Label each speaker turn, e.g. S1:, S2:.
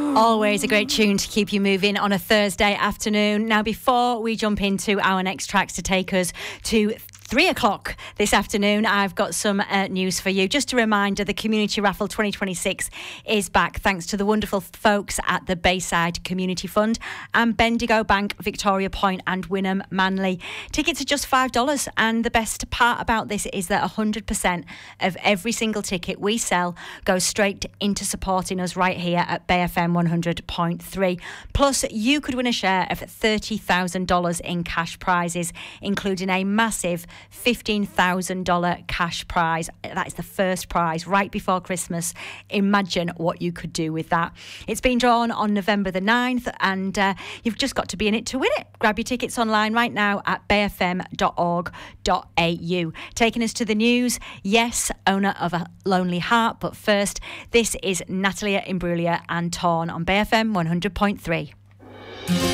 S1: Always a great tune to keep you moving on a Thursday afternoon. Now, before we jump into our next tracks to take us to 3 o'clock this afternoon, I've got some news for you. Just a reminder, the Community Raffle 2026 is back thanks to the wonderful folks at the Bayside Community Fund and Bendigo Bank, Victoria Point and Wynnum Manly. Tickets are just $5, and the best part about this is that 100% of every single ticket we sell goes straight into supporting us right here at Bay FM 100.3. Plus, you could win a share of $30,000 in cash prizes, including a massive $15,000 cash prize. That is the first prize right before Christmas. Imagine what you could do with that. It's been drawn on November the 9th, and you've just got to be in it to win it. Grab your tickets online right now at bayfm.org.au. Taking us to the news, yes, owner of a lonely heart, but first, this is Natalia Imbruglia and Torn on Bay FM 100.3.